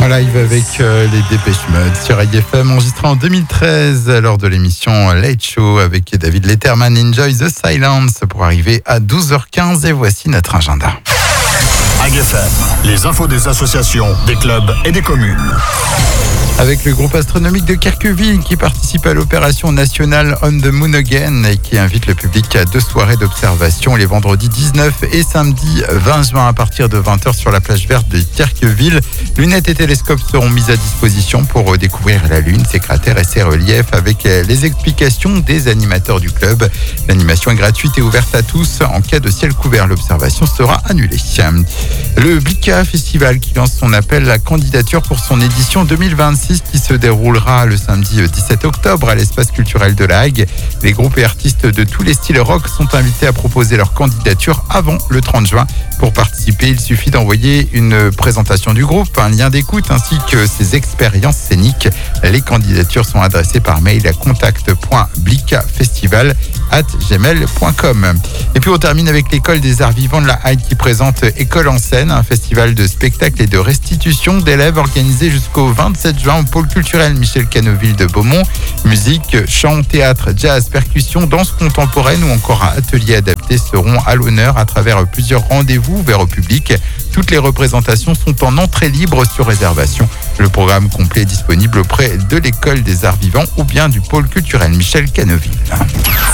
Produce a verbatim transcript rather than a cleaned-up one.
live avec euh, les Dépêche Mode sur I F M, enregistré en deux mille treize lors de l'émission Late Show avec David Letterman. Enjoy the Silence pour arriver à douze heures quinze et voici notre agenda. I F M, les infos des associations, des clubs et des communes. Avec le groupe astronomique de Kerqueville qui participe à l'opération nationale On the Moon Again et qui invite le public à deux soirées d'observation les vendredis dix-neuf et samedi vingt juin à partir de vingt heures sur la plage verte de Kerqueville. Lunettes et télescopes seront mis à disposition pour découvrir la Lune, ses cratères et ses reliefs avec les explications des animateurs du club. L'animation est gratuite et ouverte à tous. En cas de ciel couvert, l'observation sera annulée. Le Blika Festival qui lance son appel à candidature pour son édition deux mille vingt-six qui se déroulera le samedi dix-sept octobre à l'espace culturel de La Hague. Les groupes et artistes de tous les styles rock sont invités à proposer leur candidature avant le trente juin. Pour participer, il suffit d'envoyer une présentation du groupe, un lien d'écoute ainsi que ses expériences scéniques. Les candidatures sont adressées par mail à contact point blikafestival arobase gmail point com. Et puis on termine avec l'école des arts vivants de La Hague qui présente École en scène, un festival de spectacles et de restitution d'élèves organisé jusqu'au vingt-sept juin au pôle culturel Michel Canotville de Beaumont. Musique, chant, théâtre, jazz, percussion, danse contemporaine ou encore un atelier adapté seront à l'honneur à travers plusieurs rendez-vous ouverts au public. Toutes les représentations sont en entrée libre sur réservation. Le programme complet est disponible auprès de l'école des arts vivants ou bien du pôle culturel Michel Canotville.